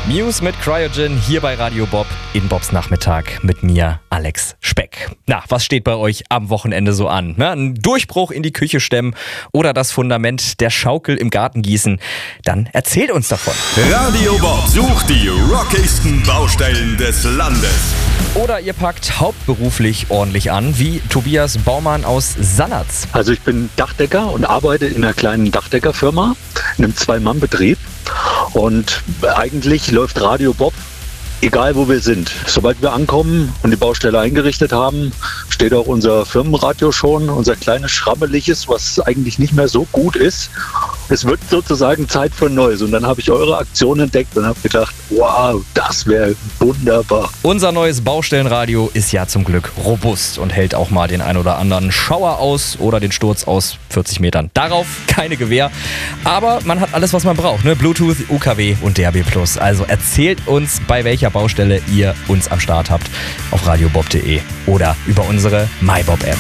Muse mit Cryogen hier bei Radio Bob in Bobs Nachmittag mit mir, Alex Speck. Na, was steht bei euch am Wochenende so an? Na, ein Durchbruch in die Küche stemmen oder das Fundament der Schaukel im Garten gießen? Dann erzählt uns davon. Radio Bob sucht die rockigsten Baustellen des Landes. Oder ihr packt hauptberuflich ordentlich an, wie Tobias Baumann aus Sannerz. Also ich bin Dachdecker und arbeite in einer kleinen Dachdeckerfirma, in einem Zwei-Mann-Betrieb. Und eigentlich läuft Radio Bob, egal wo wir sind. Sobald wir ankommen und die Baustelle eingerichtet haben, steht auch unser Firmenradio schon, unser kleines Schrammeliges, was eigentlich nicht mehr so gut ist. Es wird sozusagen Zeit für Neues. Und dann habe ich eure Aktion entdeckt und habe gedacht, wow, das wäre wunderbar. Unser neues Baustellenradio ist ja zum Glück robust und hält auch mal den ein oder anderen Schauer aus oder den Sturz aus 40 Metern. Darauf keine Gewähr. Aber man hat alles, was man braucht, ne? Bluetooth, UKW und DAB+. Also erzählt uns, bei welcher Baustelle ihr uns am Start habt auf radiobob.de oder über unsere MyBob-App.